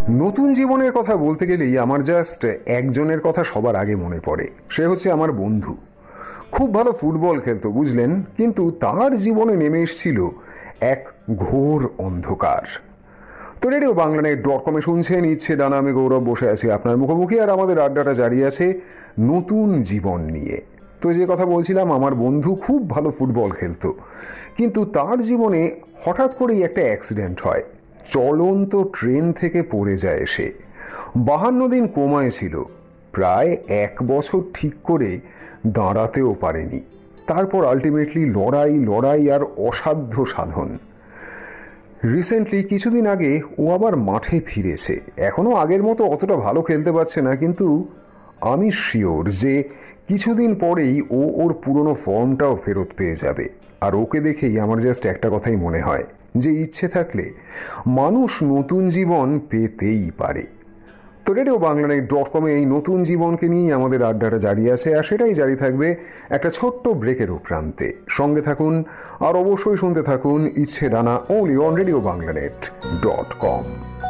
নতুন জীবনের কথা বলতে গেলেই আমার জাস্ট একজনের কথা সবার আগে মনে পড়ে। সে হচ্ছে আমার বন্ধু। খুব ভালো ফুটবল খেলতো, বুঝলেন, কিন্তু তার জীবনে নেমে এসেছিল এক ঘোর অন্ধকার। তো রেডিও বাংলানেট.com শুনছেন ইচ্ছে ডানা, আমি গৌরব বসে আছি আপনার মুখোমুখি, আর আমাদের আড্ডাটা জারি আছে নতুন জীবন নিয়ে। তো যে কথা বলছিলাম, আমার বন্ধু খুব ভালো ফুটবল খেলতো, কিন্তু তার জীবনে হঠাৎ করেই একটা অ্যাক্সিডেন্ট হয়। চলন্ত ট্রেন থেকে পড়ে যায় সে। 52 দিন কোমায় ছিল, প্রায় 1 বছর ঠিক করে দাঁড়াতেও পারেনি। তারপর আলটিমেটলি লড়াই লড়াই আর অসাধ্য সাধন। রিসেন্টলি কিছুদিন আগে ও আবার মাঠে ফিরেছে। এখনো আগের মতো অতটা ভালো খেলতে পারছে না, কিন্তু আমি শিওর যে কিছুদিন পরেই ও ওর পুরনো ফর্মটাও ফেরত পেয়ে যাবে। আর ওকে দেখেই আমার জাস্ট একটা কথাই মনে হয় যে ইচ্ছে থাকলে মানুষ নতুন জীবন পেতেই পারে। তো রেডিও বাংলানেট.com এই নতুন জীবনকে নিয়েই আমাদের আড্ডাটা জারি আছে, আর সেটাই জারি থাকবে একটা ছোট্ট ব্রেকের প্রান্তে। সঙ্গে থাকুন আর অবশ্যই শুনতে থাকুন ইচ্ছে ডানা, only on রেডিও বাংলানেট.com।